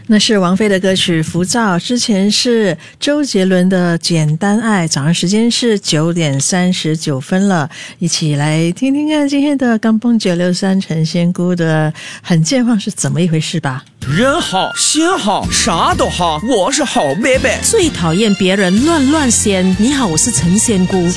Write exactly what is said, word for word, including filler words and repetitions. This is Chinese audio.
那是王菲的歌曲《浮躁》，之前是周杰伦的《简单爱》。早上时间是九点三十九分了，一起来听听看今天的钢蹦九六三陈仙姑的很健忘是怎么一回事吧。 人好心好啥都好，我是好贝贝。 最讨厌别人乱乱仙。你好，我是陈仙姑。